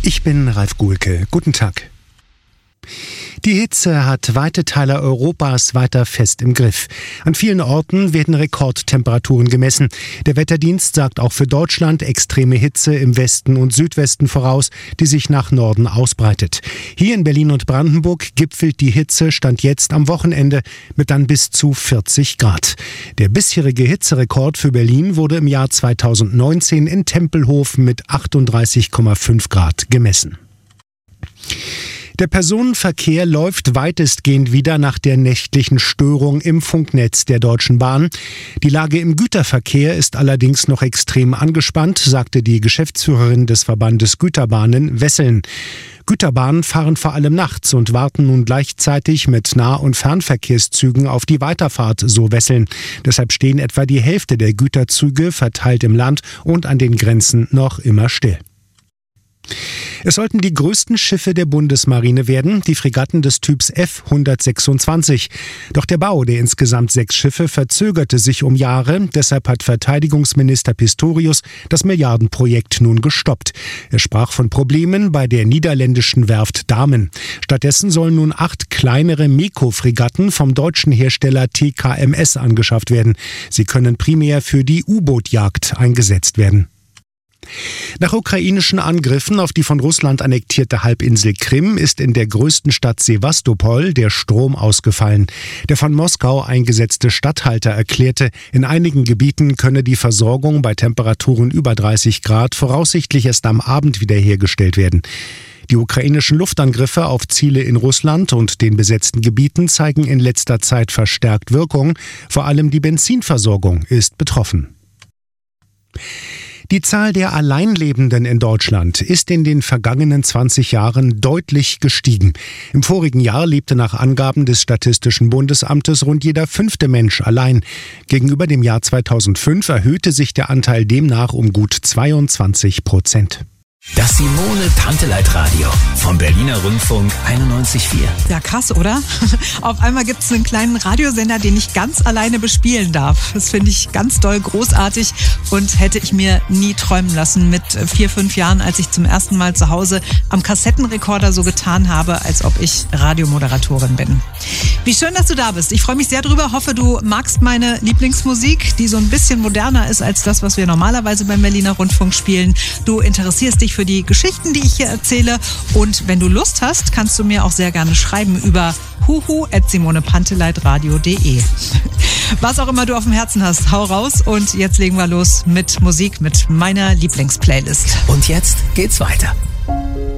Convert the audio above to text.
Ich bin Ralf Guhlke. Guten Tag. Die Hitze hat weite Teile Europas weiter fest im Griff. An vielen Orten werden Rekordtemperaturen gemessen. Der Wetterdienst sagt auch für Deutschland extreme Hitze im Westen und Südwesten voraus, die sich nach Norden ausbreitet. Hier in Berlin und Brandenburg gipfelt die Hitze Stand jetzt am Wochenende mit dann bis zu 40 Grad. Der bisherige Hitzerekord für Berlin wurde im Jahr 2019 in Tempelhof mit 38,5 Grad gemessen. Der Personenverkehr läuft weitestgehend wieder nach der nächtlichen Störung im Funknetz der Deutschen Bahn. Die Lage im Güterverkehr ist allerdings noch extrem angespannt, sagte die Geschäftsführerin des Verbandes Güterbahnen, Wesseln. Güterbahnen fahren vor allem nachts und warten nun gleichzeitig mit Nah- und Fernverkehrszügen auf die Weiterfahrt, so Wesseln. Deshalb stehen etwa die Hälfte der Güterzüge verteilt im Land und an den Grenzen noch immer still. Es sollten die größten Schiffe der Bundesmarine werden, die Fregatten des Typs F-126. Doch der Bau der insgesamt 6 Schiffe verzögerte sich um Jahre. Deshalb hat Verteidigungsminister Pistorius das Milliardenprojekt nun gestoppt. Er sprach von Problemen bei der niederländischen Werft Damen. Stattdessen sollen nun 8 kleinere MEKO-Fregatten vom deutschen Hersteller TKMS angeschafft werden. Sie können primär für die U-Boot-Jagd eingesetzt werden. Nach ukrainischen Angriffen auf die von Russland annektierte Halbinsel Krim ist in der größten Stadt Sewastopol der Strom ausgefallen. Der von Moskau eingesetzte Statthalter erklärte, in einigen Gebieten könne die Versorgung bei Temperaturen über 30 Grad voraussichtlich erst am Abend wiederhergestellt werden. Die ukrainischen Luftangriffe auf Ziele in Russland und den besetzten Gebieten zeigen in letzter Zeit verstärkt Wirkung. Vor allem die Benzinversorgung ist betroffen. Die Zahl der Alleinlebenden in Deutschland ist in den vergangenen 20 Jahren deutlich gestiegen. Im vorigen Jahr lebte nach Angaben des Statistischen Bundesamtes rund jeder 5. Mensch allein. Gegenüber dem Jahr 2005 erhöhte sich der Anteil demnach um gut 22%. Das Simone-Tanteleit-Radio vom Berliner Rundfunk 91,4. Ja, krass, oder? Auf einmal gibt es einen kleinen Radiosender, den ich ganz alleine bespielen darf. Das finde ich ganz doll großartig und hätte ich mir nie träumen lassen mit 4, 5 Jahren, als ich zum ersten Mal zu Hause am Kassettenrekorder so getan habe, als ob ich Radiomoderatorin bin. Wie schön, dass du da bist. Ich freue mich sehr drüber. Hoffe, du magst meine Lieblingsmusik, die so ein bisschen moderner ist als das, was wir normalerweise beim Berliner Rundfunk spielen. Du interessierst dich für die Geschichten, die ich hier erzähle. Und wenn du Lust hast, kannst du mir auch sehr gerne schreiben über huhu@simonepanteleitradio.de. Was auch immer du auf dem Herzen hast, hau raus. Und jetzt legen wir los mit Musik, mit meiner Lieblingsplaylist. Und jetzt geht's weiter.